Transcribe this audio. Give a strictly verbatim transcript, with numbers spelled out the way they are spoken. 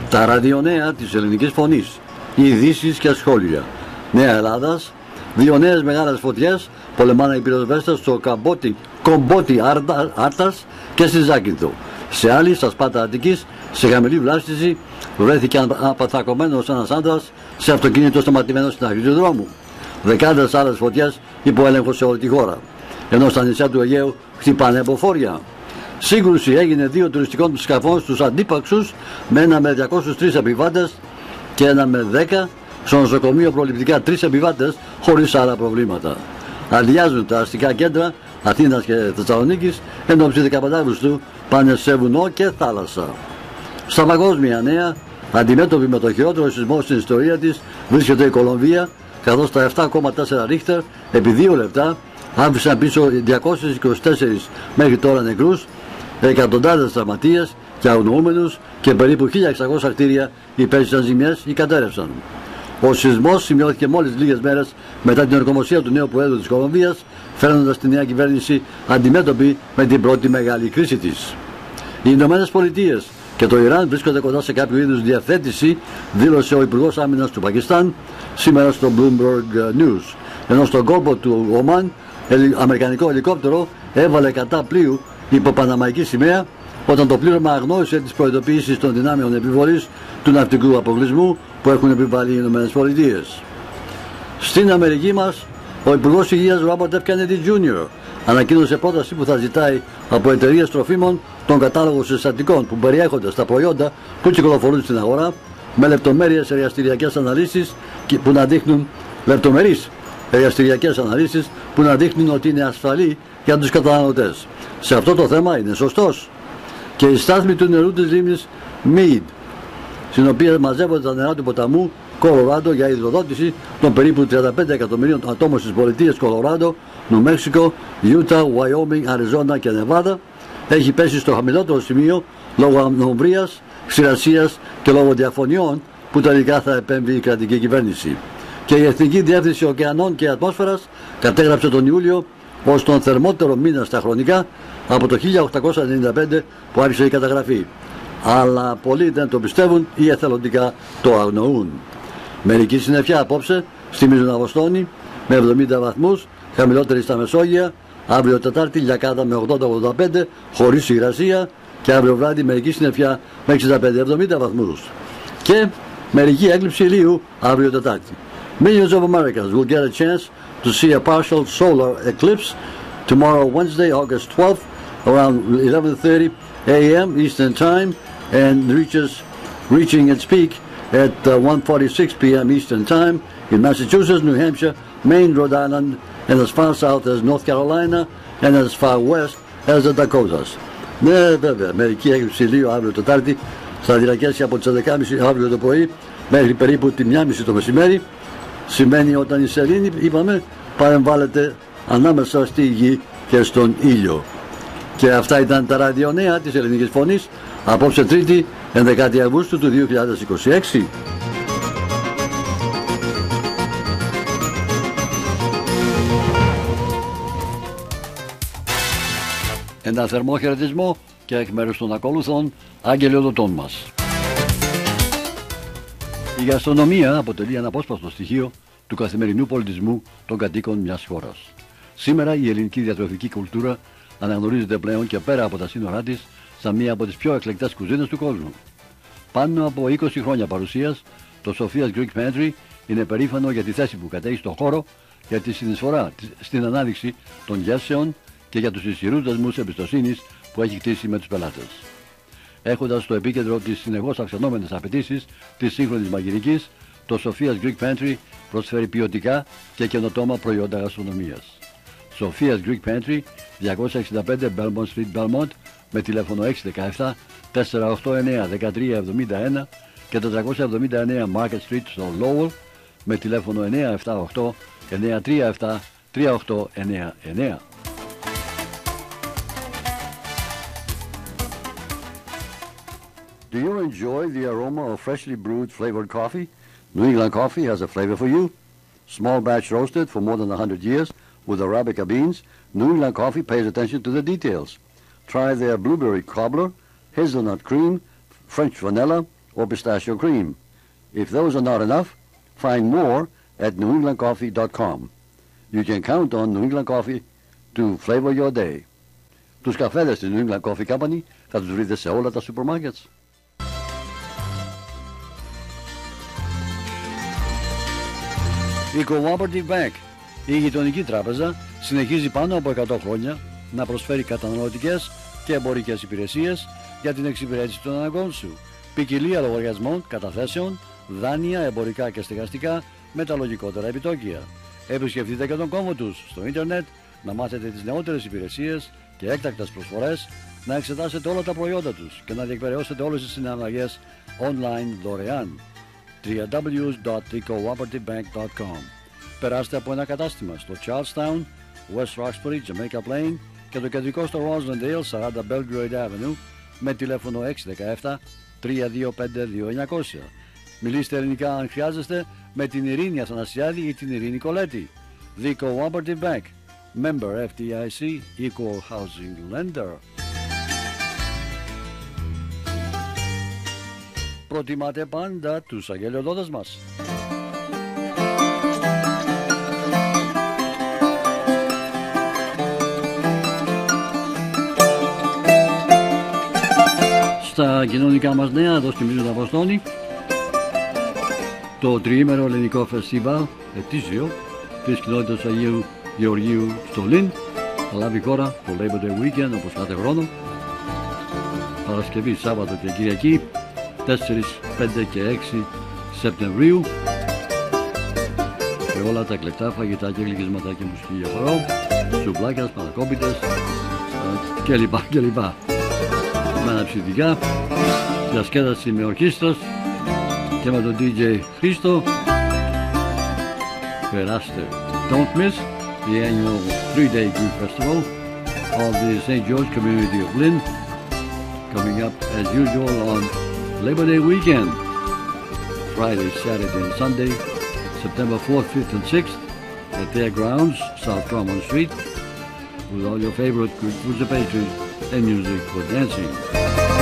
Τα ραδιονέα της ελληνικής φωνής, ειδήσεις και σχόλια. Νέα Ελλάδας, δύο νέες μεγάλες φωτιές πολεμάνε οι πυροσβέστες στο Καμπότι, Κομπότι Άρτα, Άρτας και στη Ζάκυνθο. Σε άλλη, στα Σπάτα Αττικής, σε χαμηλή βλάστηση, βρέθηκε απαθακωμένος ένας άντρας σε αυτοκίνητο σταματημένο στην άκρη του δρόμου. Δεκάδες άλλες φωτιές υπό έλεγχο σε όλη τη χώρα. Ενώ στα νησιά του Αιγαίου χτυπάνε αποφόρια. Σύγκρουση έγινε δύο τουριστικών σκαφών στους αντίπαξους με ένα με διακόσιους τρεις επιβάτες και ένα με δέκα. Στο νοσοκομείο προληπτικά τρεις επιβάτες χωρίς άλλα προβλήματα. Αδειάζουν τα αστικά κέντρα Αθήνας και Θεσσαλονίκης, ενώ στις δεκαπέντε Αυγούστου πάνε σε βουνό και θάλασσα. Στα παγκόσμια νέα, αντιμέτωπη με το χειρότερο σεισμό στην ιστορία της, βρίσκεται η Κολομβία, καθώς τα επτά κόμμα τέσσερα ρίχτερ επί δύο λεπτά άφησαν πίσω διακόσιους είκοσι τέσσερις μέχρι τώρα νεκρούς, εκατοντάδες τραυματίες και αγνοούμενους και περίπου χίλια εξακόσια κτίρια υπέστησαν ζημιές ή κατέρευσαν. Ο σεισμός σημειώθηκε μόλις λίγες μέρες μετά την ορκομοσία του νέου Προέδρου της Κολομβίας, φέρνοντας τη νέα κυβέρνηση αντιμέτωπη με την πρώτη μεγάλη κρίση της. Οι Ηνωμένες Πολιτείες και το Ιράν βρίσκονται κοντά σε κάποιο είδους διευθέτηση, δήλωσε ο Υπουργός Άμυνας του Πακιστάν σήμερα στο Bloomberg News. Ενώ στον κόλπο του Ομάν, αμερικανικό ελικόπτερο έβαλε κατά πλοίου υπό παναμαϊκή σημαία, όταν το πλήρωμα αγνώρισε τις προειδοποιήσεις των δυνάμεων επιβολής του ναυτικού αποκλεισμού που έχουν επιβάλει οι Ηνωμένες Πολιτείες. Στην Αμερική μας, ο Υπουργός Υγείας Ρόμπερτ Εφ Κέννεντι Τζούνιορ ανακοίνωσε πρόταση που θα ζητάει από εταιρείες τροφίμων τον κατάλογο συστατικών που περιέχονται στα προϊόντα που κυκλοφορούν στην αγορά, με λεπτομέρειες εργαστηριακές αναλύσεις που να δείχνουν λεπτομερείς εργαστηριακές αναλύσεις που να δείχνουν ότι είναι ασφαλή για τους καταναλωτές. Σε αυτό το θέμα είναι σωστός. Και η στάθμη του νερού της λίμνης Mead, στην οποία μαζεύονται τα νερά του ποταμού Κολοράντο για υδροδότηση των περίπου τριάντα πέντε εκατομμυρίων ατόμων στις πολιτείες Κολοράντο, Νου Μέξικο, Ιούτα, Wyoming, Αριζόνα και Νεβάδα, έχει πέσει στο χαμηλότερο σημείο λόγω αμνομβρίας, ξηρασίας και λόγω διαφωνιών που τελικά θα επέμβει η κρατική κυβέρνηση. Και η Εθνική Διεύθυνση Ωκεανών και Ατμόσφαιρας κατέγραψε τον Ιούλιο ως τον θερμότερο μήνα στα χρονικά από το χίλια οκτακόσια ενενήντα πέντε που άρχισε η καταγραφή. Αλλά πολλοί δεν το πιστεύουν ή εθελοντικά το αγνοούν. Μερική συννεφιά απόψε στη Μίζωνα Βοστόνη με εβδομήντα βαθμούς, χαμηλότερη στα Μεσόγεια, αύριο Τετάρτη λιακάδα με ογδόντα ογδόντα πέντε χωρίς υγρασία και αύριο βράδυ μερική συννεφιά με εξήντα πέντε εβδομήντα βαθμούς. Και μερική έκλειψη ηλίου αύριο Τετάρτη. Millions of Americans will get a chance to see a partial solar eclipse tomorrow Wednesday, August twelfth, around eleven thirty a m Eastern Time, and reaches reaching its peak at uh, one forty-six p m Eastern Time in Massachusetts, New Hampshire, Maine, Rhode Island, and as far south as North Carolina, and as far west as the Dakotas. Ναι, βέβαια, μερική έκλειψη ηλίου αύριο Τετάρτη θα διαρκέσει από τις έντεκα και μισή αύριο το πρωί μέχρι περίπου τη μία και μισή το μεσημέρι. Σημαίνει όταν η σελήνη, είπαμε, παρεμβάλλεται ανάμεσα στη γη και στον ήλιο. Και αυτά ήταν τα ραδιονέα της ελληνικής φωνής απόψε Τρίτη, ενδεκάτη Αυγούστου του δύο χιλιάδες είκοσι έξι. Ένα θερμό χαιρετισμό και εκ μέρους των ακολουθών αγγελιοδοτών μας. Η γαστρονομία αποτελεί ένα απόσπαστο στοιχείο του καθημερινού πολιτισμού των κατοίκων μιας χώρας. Σήμερα η ελληνική διατροφική κουλτούρα αναγνωρίζεται πλέον και πέρα από τα σύνορά της σαν μία από τις πιο εκλεκτές κουζίνες του κόσμου. Πάνω από είκοσι χρόνια παρουσίας, το Sophia's Greek Pantry είναι περήφανο για τη θέση που κατέχει στον χώρο, για τη συνεισφορά στην ανάδειξη των γεύσεων και για τους ισχυρούς δεσμούς εμπιστοσύνης που έχει κτίσει με τους πελάτες. Έχοντας στο επίκεντρο τις συνεχώς αυξανόμενες απαιτήσεις της σύγχρονης μαγειρικής, το Sophia's Greek Pantry προσφέρει ποιοτικά και καινοτόμα προϊόντα γαστρονομίας. Sophia's Greek Pantry, διακόσια εξήντα πέντε Belmont Street, Belmont, με τηλέφωνο έξι ένα επτά τέσσερα οκτώ εννέα ένα τρία εβδομήντα ένα και τετρακόσια εβδομήντα εννέα Market Street στο Lowell, με τηλέφωνο εννέα επτά οκτώ εννέα τρία επτά τρία οκτώ εννέα εννέα. Do you enjoy the aroma of freshly brewed flavored coffee? New England Coffee has a flavor for you. Small batch roasted for more than one hundred years with Arabica beans, New England Coffee pays attention to the details. Try their blueberry cobbler, hazelnut cream, French vanilla, or pistachio cream. If those are not enough, find more at new england coffee dot com. You can count on New England Coffee to flavor your day. Τους καφέδες της New England Coffee Company θα τους βρείτε σε όλα τα σούπερ μάρκετς. Η Cooperative Bank, η γειτονική τράπεζα, συνεχίζει πάνω από εκατό χρόνια να προσφέρει καταναλωτικές και εμπορικές υπηρεσίες για την εξυπηρέτηση των αναγκών σου. Ποικιλία λογαριασμών, καταθέσεων, δάνεια, εμπορικά και στεγαστικά με τα λογικότερα επιτόκια. Επισκεφτείτε και τον κόμβο τους στο ίντερνετ να μάθετε τις νεότερες υπηρεσίες και έκτακτες προσφορές, να εξετάσετε όλα τα προϊόντα τους και να διεκπεραιώσετε όλες τις συναλλαγές online δωρεάν. double-u double-u double-u dot the cooperative bank dot com. Περάστε από ένα κατάστημα στο Charlestown, West Roxbury, Jamaica Plain και το κεντρικό στο Roslindale, σαράντα Belgrade Avenue με τηλέφωνο έξι ένα επτά τρία δύο πέντε δύο εννιά μηδέν μηδέν. Μιλήστε ελληνικά αν χρειάζεστε με την Ειρήνη Αθανασιάδη ή την Ειρήνη Κολέτη. The Cooperative Bank, member εφ ντι άι σι, equal housing lender. Προτιμάτε πάντα τους αγγελιοδότες μας. Στα κοινωνικά μας νέα, εδώ στη Μίζωνα Βοστόνη, το τριήμερο ελληνικό φεστιβάλ ετήσιο της κοινότητας Αγίου Γεωργίου στο Λιν θα λάβει χώρα το Labor Day Weekend όπως κάθε χρόνο, Παρασκευή, Σάββατο και Κυριακή, τέσσερα, πέντε και έξι Σεπτεμβρίου, και όλα τα εκλεκτά φαγητά και γλυκίσματα και μουσική για χορό, σουβλάκια, πανακόπιτες κλπ. κλπ. Με αναψυντικά, διασκέδαση με ορχήστρας και με τον ντι τζέι Χρήστο. Περάστε. Don't miss the annual three-day Greek festival of the Saint George community of Lynn, coming up as usual on Labor Day weekend, Friday, Saturday and Sunday, September fourth, fifth and sixth at their grounds, South Common Street, with all your favorite Greek foods and pastries and music for dancing.